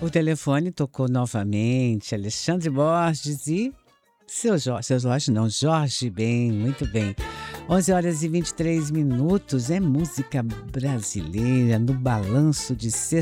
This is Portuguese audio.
O telefone tocou novamente, Alexandre Borges e seu Jorge não, Jorge Ben, muito bem. 11h23, é música brasileira no balanço de sexta.